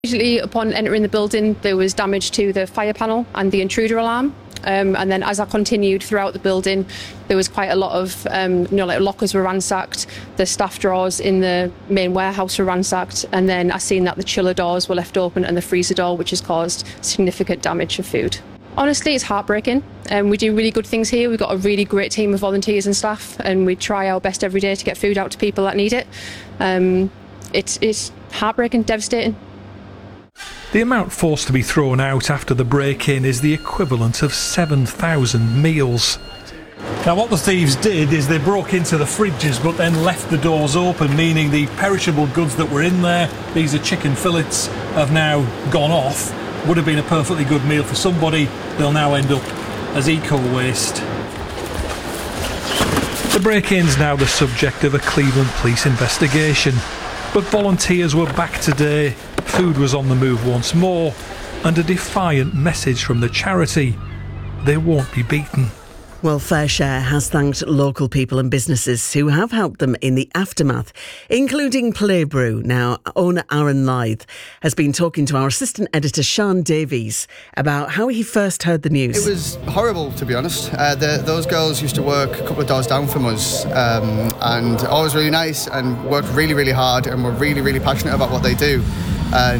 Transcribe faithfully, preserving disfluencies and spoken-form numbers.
Immediately upon entering the building, there was damage to the fire panel and the intruder alarm. Um, and then as I continued throughout the building, there was quite a lot of, um, you know, like lockers were ransacked, the staff drawers in the main warehouse were ransacked, and then I seen that the chiller doors were left open and the freezer door, which has caused significant damage of food. Honestly, it's heartbreaking. Um, we do really good things here. We've got a really great team of volunteers and staff, and we try our best every day to get food out to people that need it. Um, it's, it's heartbreaking, devastating. The amount forced to be thrown out after the break-in is the equivalent of seven thousand meals. Now what the thieves did is they broke into the fridges but then left the doors open, meaning the perishable goods that were in there, these are chicken fillets, have now gone off. Would have been a perfectly good meal for somebody, they'll now end up as eco-waste. The break-in's now the subject of a Cleveland police investigation, but volunteers were back today. Food was on the move once more, and a defiant message from the charity: they won't be beaten. Well, FareShare has thanked local people and businesses who have helped them in the aftermath, including Playbrew. Now, owner Aaron Lythe has been talking to our assistant editor Sean Davies about how he first heard the news. It was horrible, to be honest. Uh, the, those girls used to work a couple of doors down from us, um, and always really nice and worked really, really hard and were really, really passionate about what they do. And